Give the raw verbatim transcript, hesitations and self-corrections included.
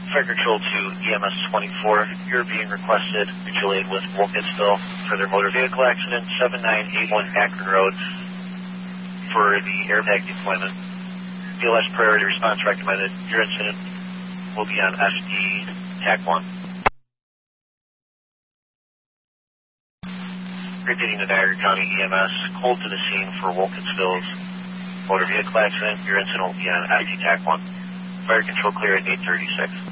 Fire Control to E M S twenty-four. You're being requested mutual aid with Wilkinsville for their motor vehicle accident, seven nine eight one Akron Road, for the airbag deployment. B L S priority response recommended. Your incident will be on S D T A C one. Repeating the Niagara County E M S, cold to the scene for Wilkinsville's motor vehicle accident. Your incident will be on S D T A C one. Fire Control clear at eight thirty-six.